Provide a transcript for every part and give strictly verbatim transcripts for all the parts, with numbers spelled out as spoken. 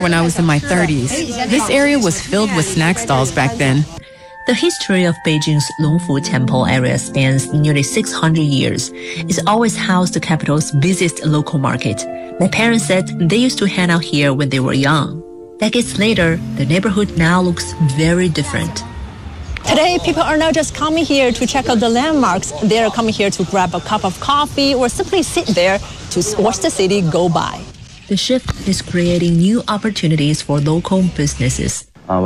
When I was in my thirties, this area was filled with snack stalls back then. The history of Beijing's Longfu Temple area spans nearly six hundred years. It's always housed the capital's busiest local market. My parents said they used to hang out here when they were young. Decades later, the neighborhood now looks very different. Today, people are not just coming here to check out the landmarks. They are coming here to grab a cup of coffee or simply sit there to watch the city go by. The shift is creating new opportunities for local businesses.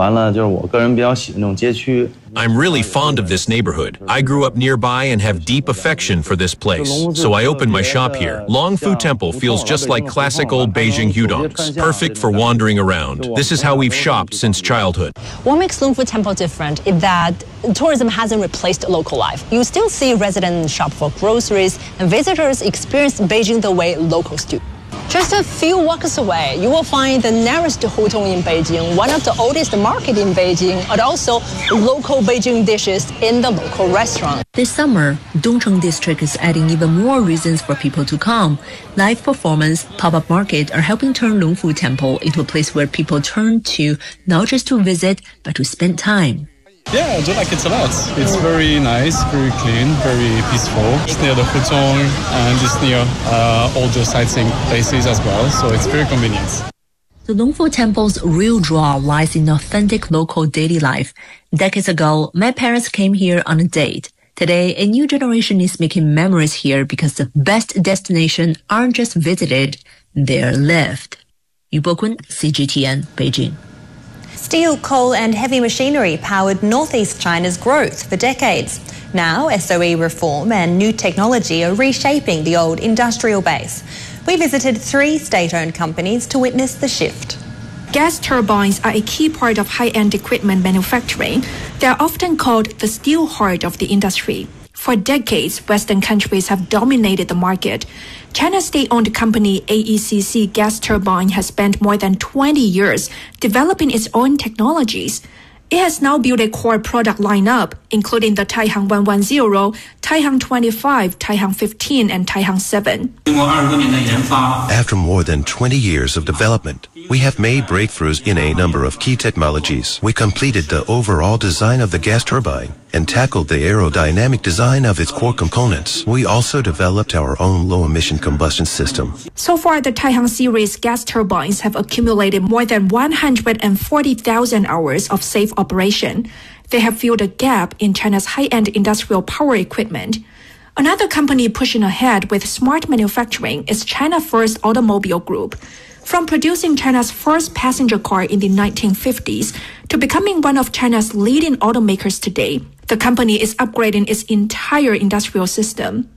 I'm really fond of this neighborhood. I grew up nearby and have deep affection for this place, so I opened my shop here. Longfu Temple feels just like classic old Beijing hudongs, perfect for wandering around. This is how we've shopped since childhood. What makes Longfu Temple different is that tourism hasn't replaced local life. You still see residents shop for groceries, and visitors experience Beijing the way locals do. Just a few walks away, you will find the nearest hutong in Beijing, one of the oldest markets in Beijing, and also local Beijing dishes in the local restaurant. This summer, Dongcheng District is adding even more reasons for people to come. Live performance, pop-up market are helping turn Longfu Temple into a place where people turn to not just to visit, but to spend time. Yeah, I do like it a lot. It's very nice, very clean, very peaceful. It's near the Hutong and it's near uh, all the sightseeing places as well, so it's very convenient. The Longfu Temple's real draw lies in authentic local daily life. Decades ago, my parents came here on a date. Today, a new generation is making memories here because the best destinations aren't just visited, they're lived. Yu Bokun, C G T N, Beijing. Steel, coal and heavy machinery powered northeast China's growth for decades. Now, S O E reform and new technology are reshaping the old industrial base. We visited three state-owned companies to witness the shift. Gas turbines are a key part of high-end equipment manufacturing. They are often called the steel heart of the industry. For decades, Western countries have dominated the market. China's state-owned company A E C C Gas Turbine has spent more than twenty years developing its own technologies. It has now built a core product lineup, including the Taihang one ten, Taihang twenty-five, Taihang fifteen, and Taihang seven. After more than twenty years of development, we have made breakthroughs in a number of key technologies. We completed the overall design of the gas turbine and tackled the aerodynamic design of its core components. We also developed our own low-emission combustion system. So far, the Taihang series gas turbines have accumulated more than one hundred forty thousand hours of safe operation. They have filled a gap in China's high-end industrial power equipment. Another company pushing ahead with smart manufacturing is China First Automobile Group. From producing China's first passenger car in the nineteen fifties to becoming one of China's leading automakers today, the company is upgrading its entire industrial system.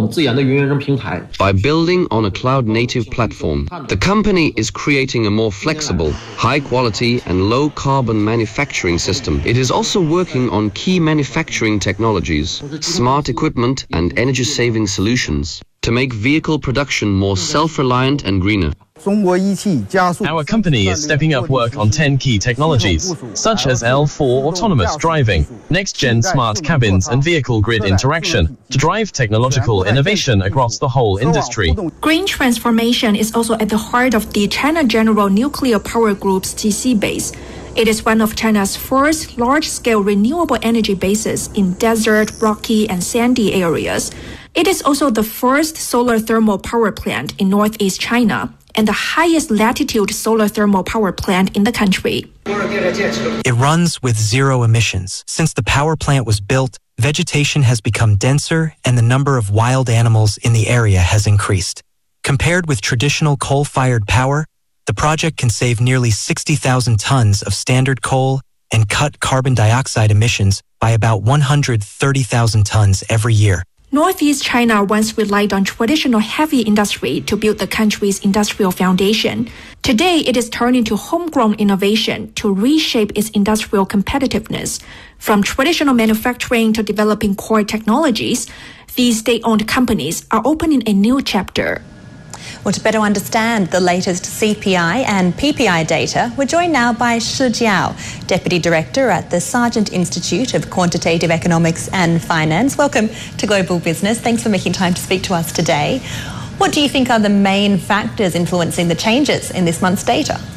By building on a cloud-native platform, the company is creating a more flexible, high-quality and low-carbon manufacturing system. It is also working on key manufacturing technologies, smart equipment and energy-saving solutions to make vehicle production more self-reliant and greener. Our company is stepping up work on ten key technologies, such as L four autonomous driving, next-gen smart cabins and vehicle grid interaction, to drive technological innovation across the whole industry. Green transformation is also at the heart of the China General Nuclear Power Group's G C base. It is one of China's first large-scale renewable energy bases in desert, rocky, and sandy areas. It is also the first solar thermal power plant in northeast China and the highest latitude solar thermal power plant in the country. It runs with zero emissions. Since the power plant was built, vegetation has become denser and the number of wild animals in the area has increased. Compared with traditional coal-fired power, the project can save nearly sixty thousand tons of standard coal and cut carbon dioxide emissions by about one hundred thirty thousand tons every year. Northeast China once relied on traditional heavy industry to build the country's industrial foundation. Today, it is turning to homegrown innovation to reshape its industrial competitiveness. From traditional manufacturing to developing core technologies, these state-owned companies are opening a new chapter. Well, to better understand the latest C P I and P P I data, we're joined now by Shi Jiao, Deputy Director at the Sargent Institute of Quantitative Economics and Finance. Welcome to Global Business. Thanks for making time to speak to us today. What do you think are the main factors influencing the changes in this month's data?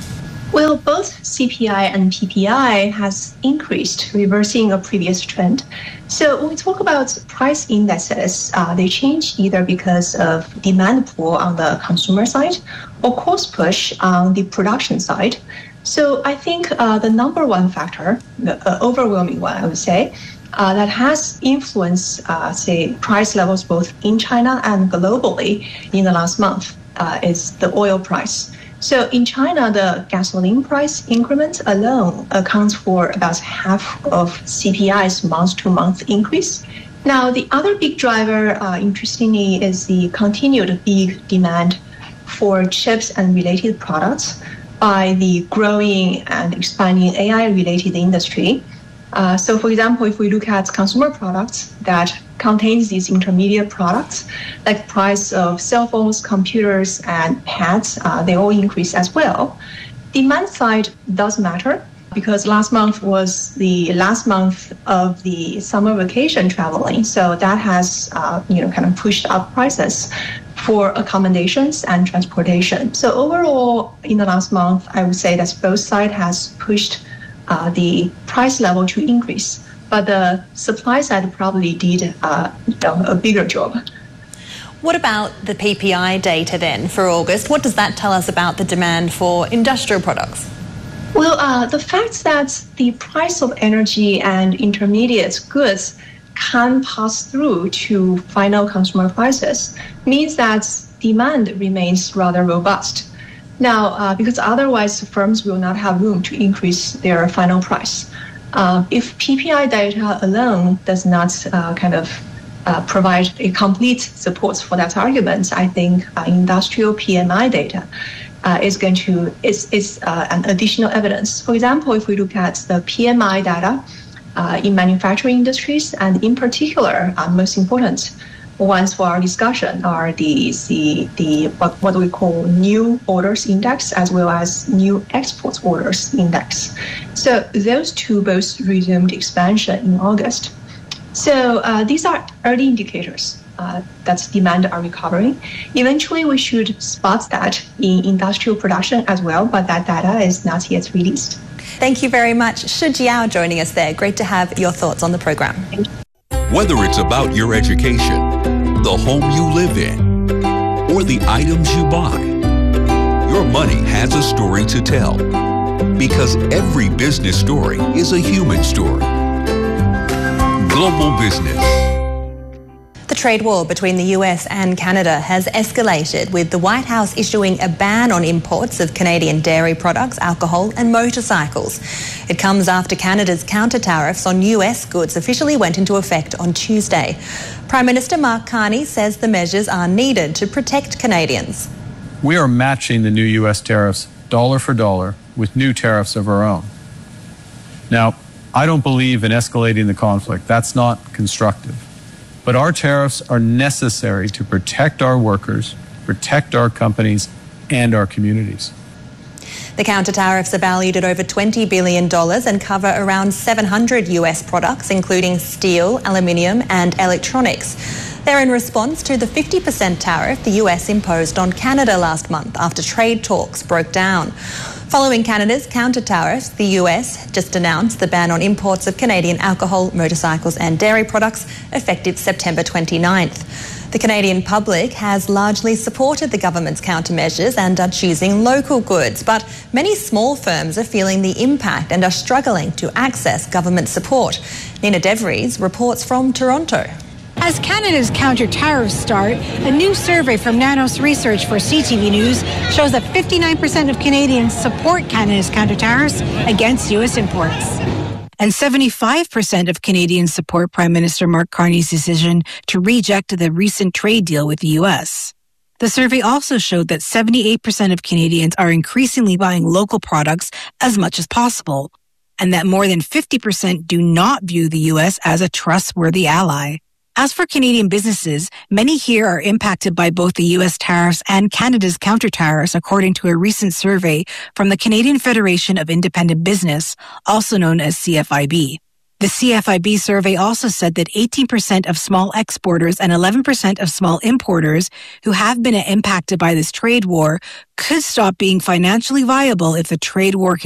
Well, both C P I and P P I has increased, reversing a previous trend. So when we talk about price indexes, uh, they change either because of demand pull on the consumer side or cost push on the production side. So I think uh, the number one factor, the uh, overwhelming one, I would say, uh, that has influenced, uh, say, price levels both in China and globally in the last month uh, is the oil price. So in China, the gasoline price increment alone accounts for about half of C P I's month-to-month increase. Now, the other big driver, uh, interestingly, is the continued big demand for chips and related products by the growing and expanding A I-related industry. Uh, so, for example, if we look at consumer products that contains these intermediate products, like price of cell phones, computers, and pads, uh, they all increase as well. Demand side does matter because last month was the last month of the summer vacation traveling, so that has, uh, you know, kind of pushed up prices for accommodations and transportation. So overall, in the last month, I would say that both sides has pushed uh, the price level to increase. But the supply side probably did uh, a bigger job. What about the P P I data then for August? What does that tell us about the demand for industrial products? Well, uh, the fact that the price of energy and intermediate goods can pass through to final consumer prices means that demand remains rather robust. Now, uh, because otherwise firms will not have room to increase their final price. Uh, if P P I data alone does not uh, kind of uh, provide a complete support for that argument, I think uh, industrial P M I data uh, is going to is is uh, an additional evidence. For example, if we look at the P M I data uh, in manufacturing industries, and in particular, uh, most important ones for our discussion are the the, the what, what we call new orders index as well as new export orders index. So those two both resumed expansion in August. So uh, these are early indicators uh, that demand are recovering. Eventually, we should spot that in industrial production as well, but that data is not yet released. Thank you very much. Shi Jiao joining us there. Great to have your thoughts on the program. Whether it's about your education, the home you live in, or the items you buy, your money has a story to tell. Because every business story is a human story. Global Business. The trade war between the U S and Canada has escalated, with the White House issuing a ban on imports of Canadian dairy products, alcohol and motorcycles. It comes after Canada's counter tariffs on U S goods officially went into effect on Tuesday. Prime Minister Mark Carney says the measures are needed to protect Canadians. We are matching the new U S tariffs dollar for dollar with new tariffs of our own. Now, I don't believe in escalating the conflict. That's not constructive. But our tariffs are necessary to protect our workers, protect our companies, and our communities. The counter tariffs are valued at over twenty billion dollars and cover around seven hundred U S products, including steel, aluminium, and electronics. They're in response to the fifty percent tariff the U S imposed on Canada last month after trade talks broke down. Following Canada's counter tariffs, the U S just announced the ban on imports of Canadian alcohol, motorcycles and dairy products effective September twenty-ninth. The Canadian public has largely supported the government's countermeasures and are choosing local goods, but many small firms are feeling the impact and are struggling to access government support. Nina DeVries reports from Toronto. As Canada's counter-tariffs start, a new survey from Nanos Research for C T V News shows that fifty-nine percent of Canadians support Canada's counter-tariffs against U S imports. And seventy-five percent of Canadians support Prime Minister Mark Carney's decision to reject the recent trade deal with the U S. The survey also showed that seventy-eight percent of Canadians are increasingly buying local products as much as possible, and that more than fifty percent do not view the U S as a trustworthy ally. As for Canadian businesses, many here are impacted by both the U S tariffs and Canada's counter-tariffs, according to a recent survey from the Canadian Federation of Independent Business, also known as C F I B. The C F I B survey also said that eighteen percent of small exporters and eleven percent of small importers who have been impacted by this trade war could stop being financially viable if the trade war